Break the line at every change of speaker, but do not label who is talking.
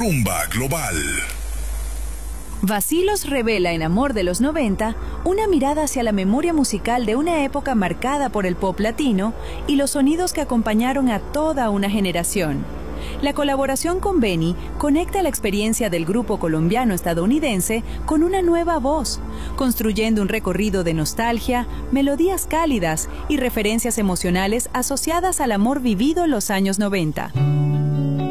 Rumba Global.
Vacilos revela en Amor de los 90 una mirada hacia la memoria musical de una época marcada por el pop latino y los sonidos que acompañaron a toda una generación. La colaboración con Benny conecta la experiencia del grupo colombiano-estadounidense con una nueva voz, construyendo un recorrido de nostalgia, melodías cálidas y referencias emocionales asociadas al amor vivido en los años 90.